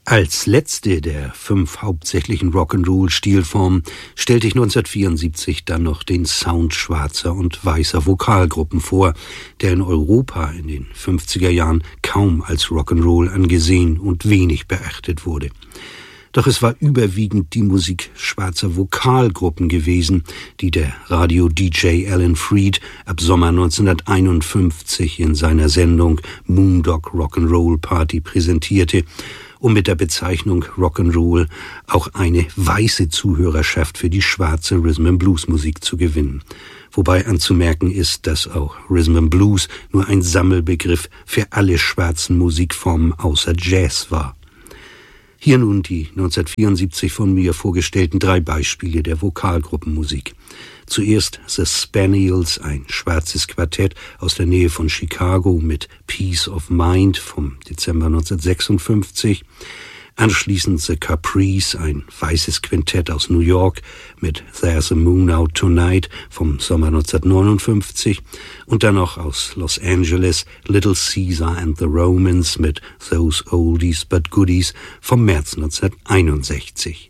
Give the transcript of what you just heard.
Als letzte der 5 hauptsächlichen Rock'n'Roll-Stilformen stellte ich 1974 dann noch den Sound schwarzer und weißer Vokalgruppen vor, der in Europa in den 50er Jahren kaum als Rock'n'Roll angesehen und wenig beachtet wurde. Doch es war überwiegend die Musik schwarzer Vokalgruppen gewesen, die der Radio-DJ Alan Freed ab Sommer 1951 in seiner Sendung Moondog Rock'n'Roll Party präsentierte, um mit der Bezeichnung Rock'n'Roll auch eine weiße Zuhörerschaft für die schwarze Rhythm-and-Blues-Musik zu gewinnen. Wobei anzumerken ist, dass auch Rhythm and Blues nur ein Sammelbegriff für alle schwarzen Musikformen außer Jazz war. Hier nun die 1974 von mir vorgestellten 3 Beispiele der Vokalgruppenmusik. Zuerst The Spaniels, ein schwarzes Quartett aus der Nähe von Chicago mit Peace of Mind vom Dezember 1956. Anschließend The Caprice, ein weißes Quintett aus New York mit There's a Moon Out Tonight vom Sommer 1959. Und dann noch aus Los Angeles Little Caesar and the Romans mit Those Oldies But Goodies vom März 1961.